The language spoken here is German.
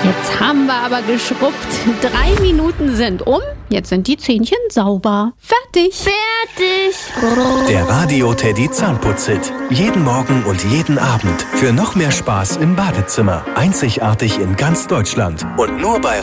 Jetzt haben wir aber geschrubbt. 3 Minuten sind um. Jetzt sind die Zähnchen sauber. Fertig. Der Radio Teddy Zahnputz-Hit. Jeden Morgen und jeden Abend. Für noch mehr Spaß im Badezimmer. Einzigartig in ganz Deutschland. Und nur bei